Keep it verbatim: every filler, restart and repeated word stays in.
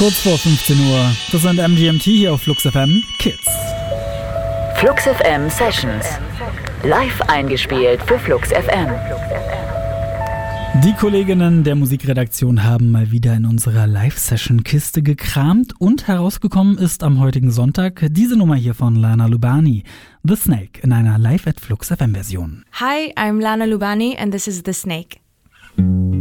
Kurz vor fünfzehn Uhr. Das sind M G M T hier auf Flux F M Kids. Flux F M Sessions. Live eingespielt für Flux F M. Die Kolleginnen der Musikredaktion haben mal wieder in unserer Live-Session-Kiste gekramt und herausgekommen ist am heutigen Sonntag diese Nummer hier von Lana Lubani, The Snake, in einer Live at Flux F M Version. Hi, I'm Lana Lubani and this is The Snake.